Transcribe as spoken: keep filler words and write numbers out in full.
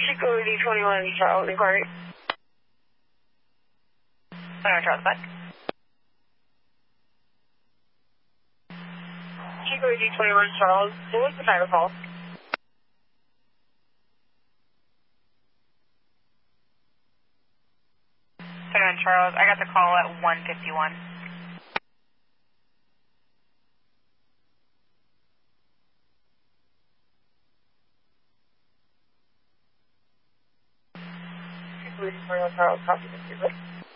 Chico D twenty-one, Charles, inquiry. twenty-one Charles, back. Chico D twenty-one, Charles, what was the time of call? twenty-one Charles, I got the call at one fifty-one. Chico D twenty-one, Charles, copy, Mister